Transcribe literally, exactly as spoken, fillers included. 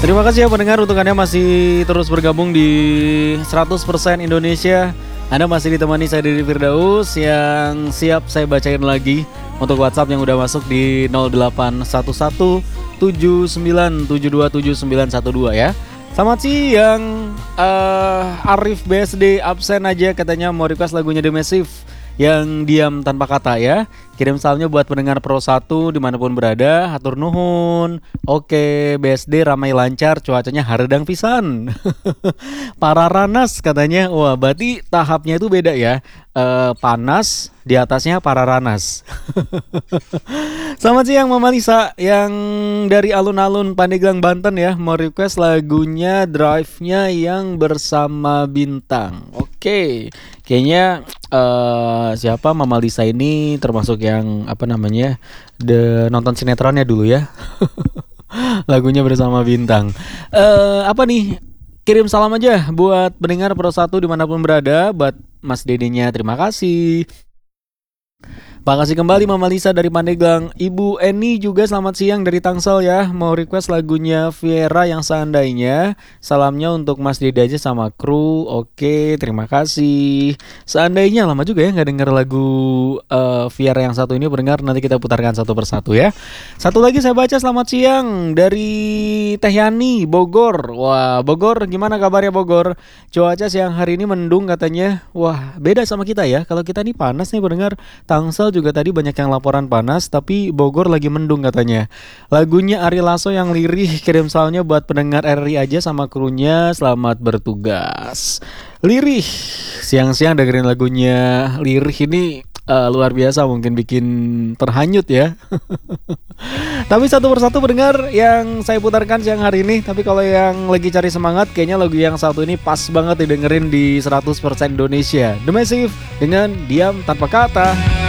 Terima kasih ya pendengar untuk Anda masih terus bergabung di seratus persen Indonesia. Anda masih ditemani saya Didi Firdaus yang siap saya bacain lagi untuk WhatsApp yang udah masuk di nol delapan satu satu tujuh sembilan tujuh dua tujuh sembilan satu dua ya. Selamat siang, uh, Arif B S D absen aja katanya mau request lagunya The Massive yang diam tanpa kata ya. Kirim salamnya buat pendengar Pro satu dimanapun berada. Hatur nuhun. Oke, B S D ramai lancar, cuacanya haredang pisan. Pararanas katanya. Wah, berarti tahapnya itu beda ya. e, Panas, di atasnya pararanas. Selamat siang Mama Lisa yang dari alun-alun Pandeglang Banten ya. Mau request lagunya Drive-nya yang bersama bintang. Oke, kayaknya uh, siapa Mama Lisa ini termasuk yang apa namanya the nonton sinetronnya dulu ya. Lagunya bersama bintang. Uh, apa nih? Kirim salam aja buat pendengar Pro satu dimanapun berada. Buat Mas Dedenya terima kasih. Makasih kembali Mama Lisa dari Pandeglang. Ibu Eni juga selamat siang dari Tangsel ya. Mau request lagunya Viera yang seandainya. Salamnya untuk Mas Dede aja sama kru. Oke, terima kasih. Seandainya lama juga ya nggak denger lagu uh, Viera yang satu ini pendengar. Nanti kita putarkan satu persatu ya. Satu lagi saya baca selamat siang dari Teh Yani Bogor. Wah, Bogor gimana kabarnya Bogor? Cuaca siang hari ini mendung katanya. Wah, beda sama kita ya. Kalau kita nih panas nih pendengar. Tangsel juga tadi banyak yang laporan panas, tapi Bogor lagi mendung katanya. Lagunya Ari Lasso yang lirih, kirim salnya buat pendengar R R I aja sama krunya. Selamat bertugas. Lirih, siang-siang dengerin lagunya lirih ini uh, luar biasa, mungkin bikin terhanyut ya. Tapi satu persatu pendengar yang saya putarkan siang hari ini. Tapi kalau yang lagi cari semangat, kayaknya lagu yang satu ini pas banget didengerin di seratus persen Indonesia. The Massive dengan Diam Tanpa Kata.